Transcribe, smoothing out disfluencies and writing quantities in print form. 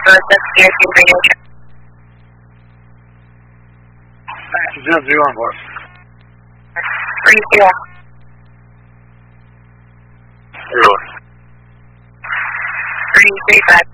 That's DRC radio check. 0 on board. 30. 335.